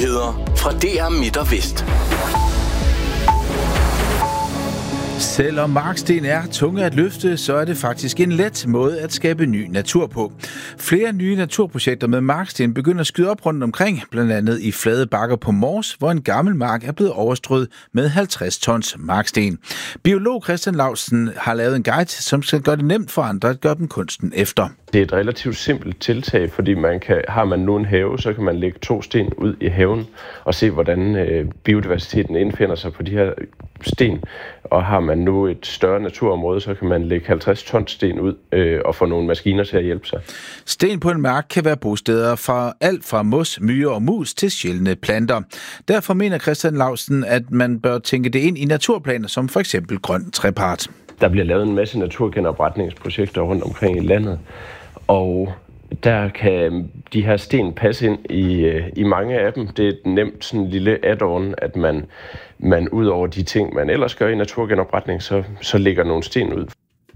Nyheder fra DR Midt og Vest. Selvom marksten er tunge at løfte, så er det faktisk en let måde at skabe ny natur på. Flere nye naturprojekter med marksten begynder at skyde op rundt omkring, blandt andet i flade bakker på Mors, hvor en gammel mark er blevet overstrøget med 50 tons marksten. Biolog Christian Laustsen har lavet en guide, som skal gøre det nemt for andre at gøre dem kunsten efter. Det er et relativt simpelt tiltag, fordi har man nu en have, så kan man lægge 2 sten ud i haven og se, hvordan biodiversiteten indfinder sig på de her sten. Og har man nu et større naturområde, så kan man lægge 50 tons sten ud og få nogle maskiner til at hjælpe sig. Sten på en mark kan være bosteder for alt fra mos, myrer og mus til sjældne planter. Derfor mener Christian Laustsen, at man bør tænke det ind i naturplaner, som for eksempel grøn trepart. Der bliver lavet en masse naturgenopretningsprojekter rundt omkring i landet, og der kan de her sten passe ind i mange af dem. Det er et nemt sådan lille add-on, at man ud over de ting, man ellers gør i naturgenopretning, så lægger nogle sten ud.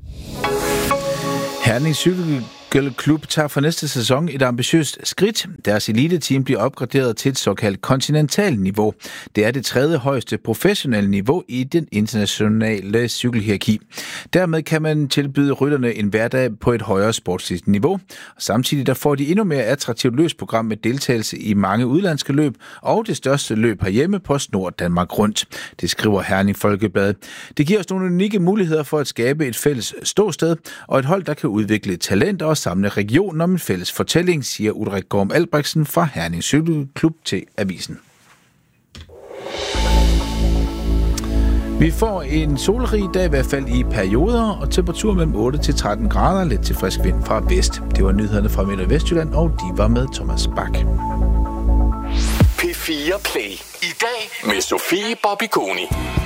Herning Cykelklub tager for næste sæson et ambitiøst skridt. Deres eliteteam bliver opgraderet til et såkaldt kontinentalniveau. Det er det 3. højeste professionelle niveau i den internationale cykelhierarki. Dermed kan man tilbyde rytterne en hverdag på et højere sportsligt niveau. Og samtidig der får de endnu mere attraktivt løbsprogram med deltagelse i mange udlandske løb og det største løb herhjemme på Snor Danmark Rundt. Det skriver Herning Folkeblad. Det giver os nogle unikke muligheder for at skabe et fælles ståsted og et hold, der kan udvikle talenter og samle regionen om en fælles fortælling, siger Ulrik Gorm Albrechtsen fra Herning Cykelklub til Avisen. Vi får en solrig dag i hvert fald i perioder, og temperatur mellem 8 til 13 grader, lidt til frisk vind fra vest. Det var nyhederne fra Midt- og Vestjylland, og de var med Thomas Bak. P4 Play. I dag med Sofie Bobby Koni.